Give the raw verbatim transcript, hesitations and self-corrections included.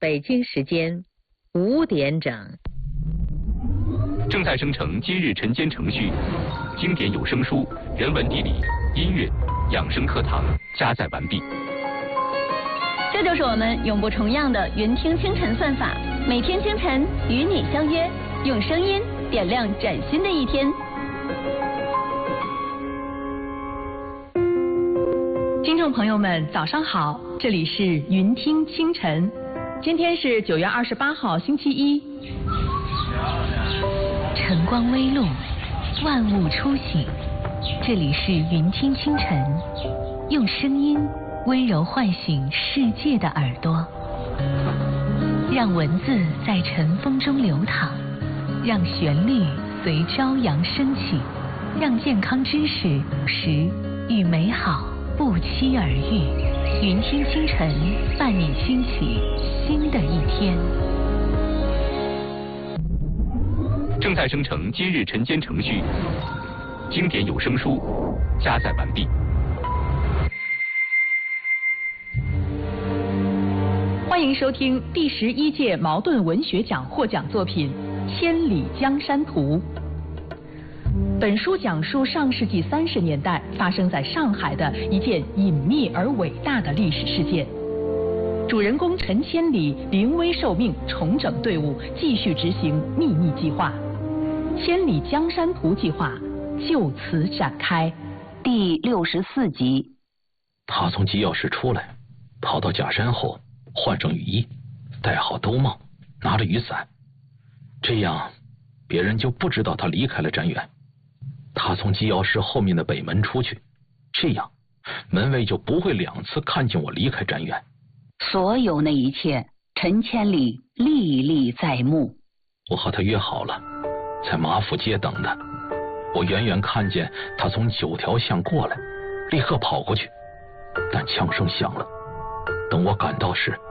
北京时间五点整。 正在生成今日晨间程序，经典有声书、人文地理、音乐、养生课堂加载完毕。 这就是我们永不重样的云听清晨算法，每天清晨与你相约，用声音点亮崭新的一天。 听众朋友们，早上好，这里是云听清晨，今天是九月二十八号，星期一。 晨光微露，万物初醒，这里是云听清晨，用声音温柔唤醒世界的耳朵，让文字在晨风中流淌，让旋律随朝阳升起，让健康知识实与美好不期而遇。云听清晨，伴你兴起新的一天。 正在生成今日晨间程序，经典有声书加载完毕。 欢迎收听第十一届茅盾文学奖获奖作品《千里江山图》。本书讲述上世纪三十年代发生在上海的一件隐秘而伟大的历史事件。主人公陈千里临危受命，重整队伍，继续执行秘密计划。千里江山图计划就此展开。 第六十四集。 他从机要室出来，跑到假山后，换上雨衣，戴好兜帽，拿着雨伞，这样别人就不知道他离开了展远。他从机要室后面的北门出去，这样门卫就不会两次看见我离开展远。 所有那一切，陈千里历历在目。 我和他约好了，在马府街等他。我远远看见他从九条巷过来，立刻跑过去，但枪声响了。等我赶到时，